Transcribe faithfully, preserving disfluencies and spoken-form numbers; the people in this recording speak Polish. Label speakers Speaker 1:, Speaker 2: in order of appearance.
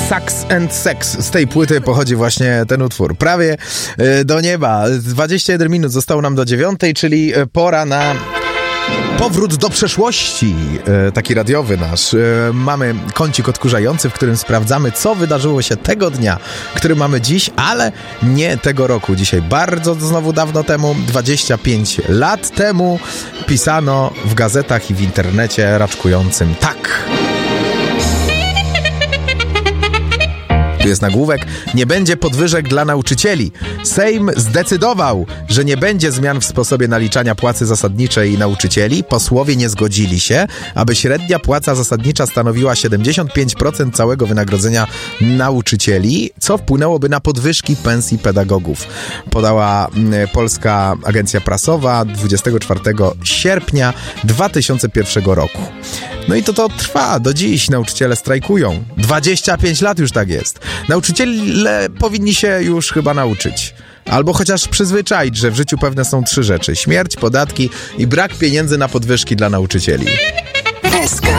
Speaker 1: Sax and Sex. Z tej płyty pochodzi właśnie ten utwór. Prawie do nieba. dwadzieścia jeden minut zostało nam do dziewiątej, czyli pora na powrót do przeszłości, taki radiowy nasz. Mamy kącik odkurzający, w którym sprawdzamy, co wydarzyło się tego dnia, który mamy dziś, ale nie tego roku. Dzisiaj bardzo znowu dawno temu, dwadzieścia pięć lat temu, pisano w gazetach i w internecie raczkującym tak. Tu jest nagłówek: nie będzie podwyżek dla nauczycieli. Sejm zdecydował, że nie będzie zmian w sposobie naliczania płacy zasadniczej nauczycieli. Posłowie nie zgodzili się, aby średnia płaca zasadnicza stanowiła siedemdziesiąt pięć procent całego wynagrodzenia nauczycieli, co wpłynęłoby na podwyżki pensji pedagogów. Podała Polska Agencja Prasowa dwudziestego czwartego sierpnia dwa tysiące pierwszego roku. No i to to trwa do dziś. Nauczyciele strajkują. dwadzieścia pięć lat już tak jest. Nauczyciele powinni się już chyba nauczyć. Albo chociaż przyzwyczaić, że w życiu pewne są trzy rzeczy: śmierć, podatki i brak pieniędzy na podwyżki dla nauczycieli.